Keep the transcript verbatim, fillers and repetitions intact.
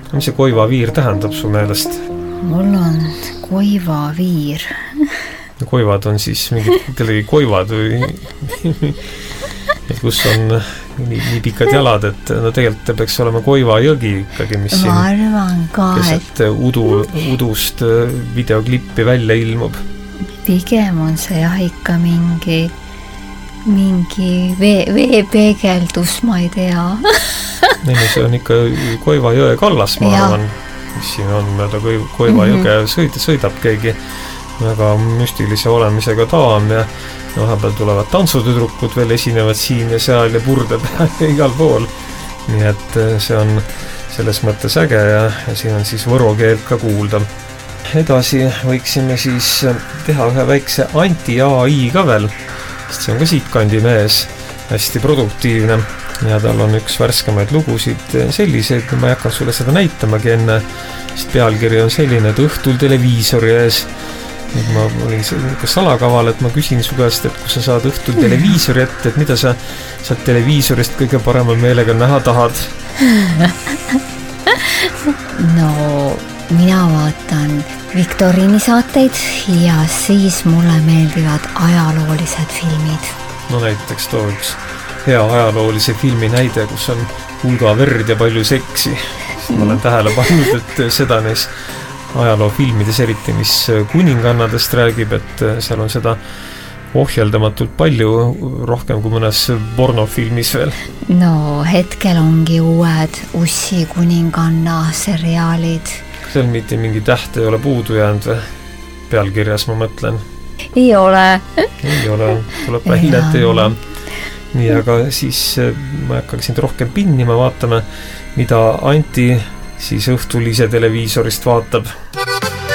mis see koivaviir tähendab su meelest? Mul on koivaviir. Koivad on siis mingid kellegi koivad või kus on nii, nii pikad jalad, et no tegelikult peaks olema Koiva jõgi ikkagi, mis ma arvan ka, keset udu, udust videoklippi välja ilmub. Pigem on see jah ikka mingi mingi vee, veepeegeldus, ma ei tea. Ei, see on ikka Koiva jõe kallas, ma ja. arvan, mis siin on mööda Koiva mm-hmm. jõge sõid, sõidab keegi väga müstilise olemisega taam ja vahepeal tulevad tantsutüdrukud veel esinevad siin ja seal ja purde peal ja igal pool. Nii et see on selles mõttes äge ja, ja siin on siis võro keelt ka kuulda. Edasi võiksime siis teha ühe väikse anti-A I ka veel, sest see on ka siitkandi mees, hästi produktiivne ja tal on üks värskemaid lugusid selliseid, ma ei hakka sulle seda näitamagi enne, sest pealkiri on selline, et õhtul televiisori ees. Nüüd ma olin ikka salakaval, et ma küsin su käest, et kui sa saad õhtul televiisori ette, et mida sa saad televiisorist kõige paremal meelega näha tahad? No, mina vaatan Viktoriini saateid ja siis mulle meeldivad ajaloolised filmid. No näiteks too üks hea ajaloolise filmi näide, kus on hulga verd ja palju seksi. Ma olen tähele pannud, et seda neis ajaloofilmides eriti, mis kuningannadest räägib, et seal on seda ohjeldamatult palju, rohkem kui mõnes pornofilmis veel. No hetkel ongi uued Ussi kuninganna seriaalid. Seal mitte mingi täht ei ole puudu jäänud või? Pealkirjas ma mõtlen. Ei ole. Ei ole, tuleb välja, et ei ole. Nii, aga siis ma hakkaksin rohkem pinnima, vaatame, mida Anti siis õhtul ise televiisorist vaatab.